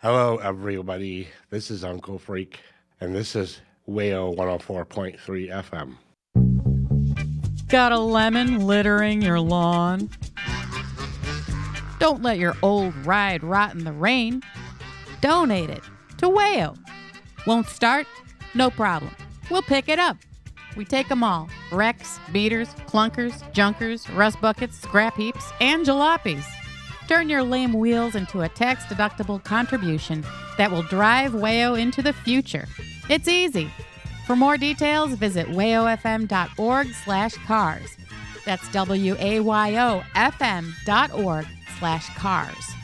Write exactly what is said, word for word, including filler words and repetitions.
Hello, everybody. This is Uncle Freak, and this is Wayo one oh four point three F M. Got a lemon littering your lawn? Don't let your old ride rot in the rain. Donate it to Wayo. Won't start? No problem. We'll pick it up. We take them all. Wrecks, beaters, clunkers, junkers, rust buckets, scrap heaps, and jalopies. Turn your lame wheels into a tax-deductible contribution that will drive Wayo into the future. It's easy. For more details, visit wayofm.org slash cars. That's W-A-Y-O-F-M dot org slash cars.